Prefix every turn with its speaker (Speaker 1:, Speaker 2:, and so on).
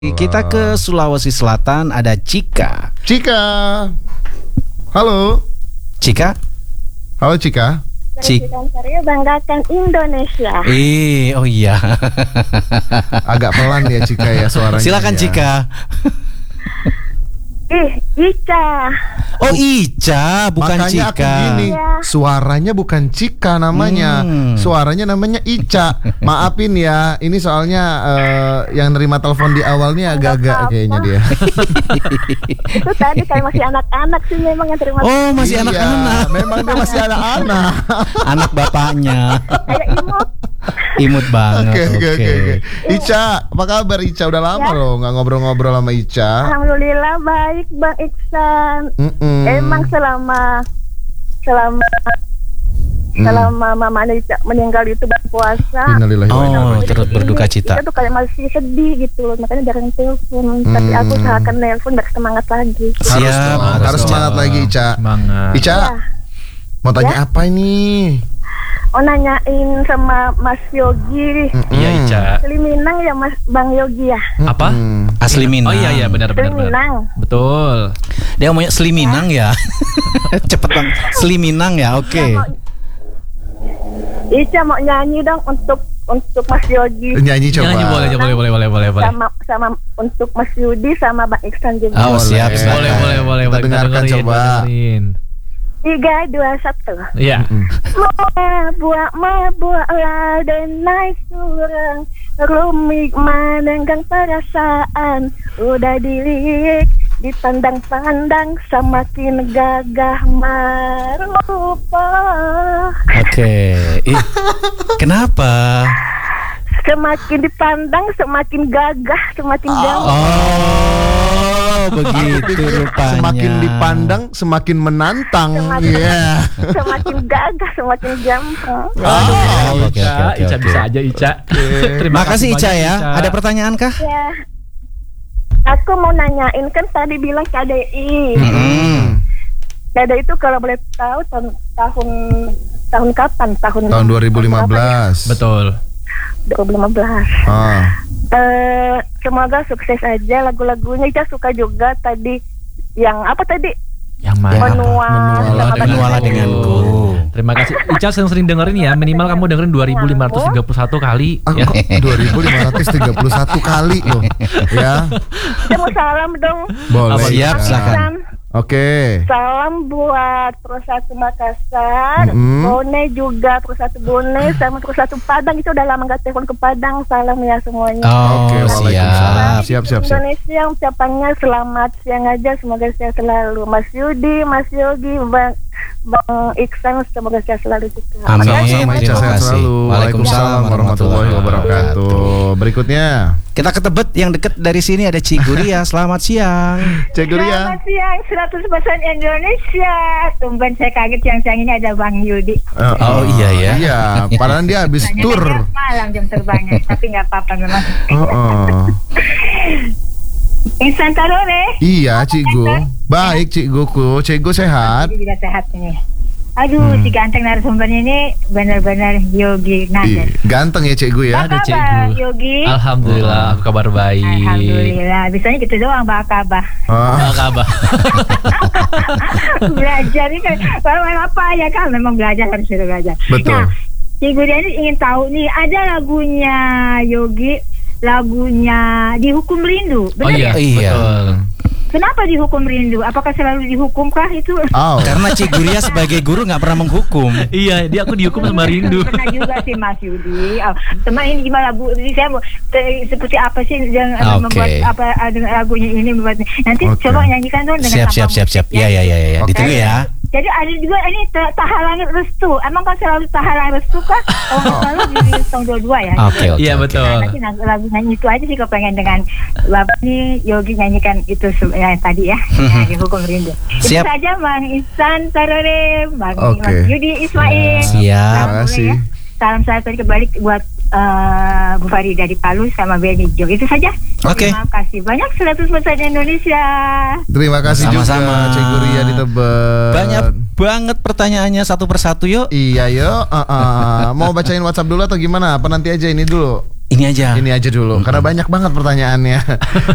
Speaker 1: Kita ke Sulawesi Selatan, ada Cika.
Speaker 2: Cika, halo.
Speaker 1: Cika?
Speaker 2: Halo Cika.
Speaker 3: Saya banggakan Indonesia.
Speaker 1: Oh iya.
Speaker 2: Agak pelan ya Cika ya suaranya.
Speaker 1: Silakan
Speaker 2: ya.
Speaker 1: Cika.
Speaker 3: Ica.
Speaker 1: Oh Ica, bukan
Speaker 2: Makanya aku
Speaker 1: Cika.
Speaker 2: gini, suaranya bukan Cika namanya, suaranya namanya Ica. Maafin ya, ini soalnya yang nerima telepon di awal nih agak-agak kayaknya dia.
Speaker 3: Itu tadi kayak masih anak-anak sih memang yang terima.
Speaker 1: Oh masih
Speaker 2: Iya,
Speaker 1: anak-anak.
Speaker 2: memang dia masih anak-anak.
Speaker 1: Anak bapaknya.
Speaker 3: Kayak imut.
Speaker 1: Imut banget.
Speaker 2: Oke. Ica, apa kabar Ica? Udah lama loh nggak ngobrol-ngobrol sama Ica.
Speaker 3: Alhamdulillah baik Bang Iksan. Emang selama Mama Ica meninggal itu berpuasa.
Speaker 1: Oh, turut berduka cita.
Speaker 3: Kita tuh kayak masih sedih gitu loh, makanya jarang telepon. Tapi aku usahakan telepon biar semangat lagi.
Speaker 2: Harus semangat lagi Ica.
Speaker 4: Semangat.
Speaker 2: Ica, mau tanya apa ini?
Speaker 3: Oh, nanyain sama Mas Yogi.
Speaker 4: Iya Ica.
Speaker 3: Asli Minang ya Mas Bang Yogi ya?
Speaker 4: Apa?
Speaker 1: Asli Minang.
Speaker 4: Oh iya benar.
Speaker 3: Minang.
Speaker 4: Betul.
Speaker 1: Dia maunya Sli Minang ya. Cepet bang. Sli Minang ya. Oke.
Speaker 3: Ica mau nyanyi dong untuk Mas Yogi.
Speaker 2: Nyanyi coba.
Speaker 4: Nyanyi boleh.
Speaker 3: Sama untuk Mas Yudi sama Bang Iksan juga.
Speaker 1: Oh siap.
Speaker 4: Boleh.
Speaker 2: Kita dengarkan coba.
Speaker 3: 3, 2, 1.
Speaker 4: Iya.
Speaker 3: Mabuk dan naik surang, rumik menenggang perasaan, udah dilirik dipandang-pandang, semakin gagah merupa.
Speaker 1: Oke. Kenapa?
Speaker 3: Semakin dipandang semakin gagah, semakin gagah.
Speaker 1: Oh, begitu rupanya.
Speaker 2: Semakin dipandang semakin menantang. Iya.
Speaker 3: Semakin gagah, semakin gampang.
Speaker 1: Oke.
Speaker 4: Ica bisa aja Ica.
Speaker 1: Terima kasih Ica ya. Ada pertanyaan kah?
Speaker 3: Ya. Aku mau nanyain, kan tadi bilang KDI. KDI itu kalau boleh tahu tahun kapan? Tahun
Speaker 2: 2015.
Speaker 4: Betul.
Speaker 3: 2015. Semoga sukses aja lagu-lagunya. Ica suka juga tadi yang apa tadi?
Speaker 4: Yang mana?
Speaker 1: Menualah denganku.
Speaker 4: Terima kasih. Ica sering dengerin ya. Minimal kamu dengerin 2531 kali ya.
Speaker 2: 2531 kali loh. Ya.
Speaker 3: Saya mau salam dong.
Speaker 2: Boleh.
Speaker 1: Siap, silakan.
Speaker 2: Oke.
Speaker 3: Salam buat Pro 1 Makassar, Bone juga Pro 1 Bone, sama Pro 1 Padang. Itu udah lama gak telepon ke Padang. Salam ya semuanya.
Speaker 1: Oh,
Speaker 2: Oke, waalaikumsalam. Siap.
Speaker 3: Indonesia ucapannya selamat siang aja. Semoga sehat selalu. Mas Yudi, Mas Yogi, Bang Iksan, semoga sehat selalu juga.
Speaker 1: Amin.
Speaker 2: Sama-sama Ica,
Speaker 1: Terima
Speaker 2: sehat
Speaker 1: kasih.
Speaker 2: selalu. Waalaikumsalam warahmatullahi wabarakatuh. Berikutnya
Speaker 1: Kita ke Tebet yang deket dari sini ada Ciguria. Selamat siang.
Speaker 2: Ciguria.
Speaker 5: Selamat siang, 100% Indonesia. Tumben saya kaget siang-siang ini ada Bang Yudi.
Speaker 1: Oh iya ya.
Speaker 2: Iya, padahal dia habis tur.
Speaker 5: Malam jam terbangnya, tapi nggak apa-apa memang. Insan Tarore.
Speaker 2: Iya, Cikgu. Baik, Cikguku. Cikgu sehat.
Speaker 5: Jadi juga sehat ini. Aduh, si ganteng narasumbernya ini benar-benar Yogi Nader.
Speaker 2: Ganteng ya Cikgu ya.
Speaker 5: Apa kabar Yogi?
Speaker 4: Alhamdulillah, aku kabar baik.
Speaker 5: Alhamdulillah, bisanya gitu doang Mbak Kabah.
Speaker 4: Kabar.
Speaker 5: Belajar ini kan, kalau apa ya kan memang belajar harus belajar.
Speaker 2: Betul.
Speaker 5: Nah, Cikgu dia ini ingin tahu nih, ada lagunya Yogi, lagunya Dihukum Rindu.
Speaker 4: Oh
Speaker 5: Benar
Speaker 4: iya, betul.
Speaker 5: Kenapa dihukum rindu? Apakah selalu dihukumkah itu?
Speaker 1: Karena Ciguria sebagai guru nggak pernah menghukum.
Speaker 4: Iya, dia aku dihukum sama rindu.
Speaker 5: Pernah juga sih Mas Yudi. Teman ini gimana Bu? Jadi saya mau seperti apa sih yang membuat apa lagunya ini membuat nanti coba nyanyikan dong dengan
Speaker 1: Siap. Ya. Ditunggu ya.
Speaker 5: Jadi ada juga ini Tahalang Restu. Emang kan selalu Tahalang Restu kah? Kalau selalu di tahun 22 ya.
Speaker 1: Oke.
Speaker 4: Iya betul.
Speaker 5: Nanti lagu nyanyi itu aja sih kalau pengen dengan Bapak nih Yogi nyanyikan itu ya tadi ya. Dihukum rindu.
Speaker 1: Siap.
Speaker 5: Itu saja Bang Ihsan Tarore, Bang Yudi Ismail.
Speaker 1: Siap.
Speaker 2: Terima kasih.
Speaker 5: Salam saya tadi kembali buat Bu Farida di Palu sama Benny Jo. Itu saja.
Speaker 1: Oke.
Speaker 5: Terima kasih banyak 100% Indonesia.
Speaker 2: Terima kasih
Speaker 1: Sama-sama.
Speaker 2: juga Ciguria di Tebet.
Speaker 1: Banyak banget pertanyaannya satu persatu yuk.
Speaker 2: Iya yuk. Mau bacain WhatsApp dulu atau gimana? Apa nanti aja ini dulu?
Speaker 1: Ini aja.
Speaker 2: Ini aja dulu karena banyak banget pertanyaannya.